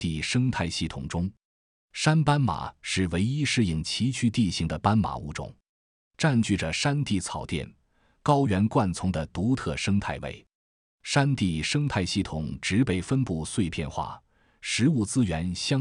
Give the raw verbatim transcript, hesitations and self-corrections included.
地生态系统中。山斑马是唯一适应崎岖地形的斑马物种，占据着山地草甸、高原灌丛的独特生态位。山地生态系统植被分布碎片化，食物资源相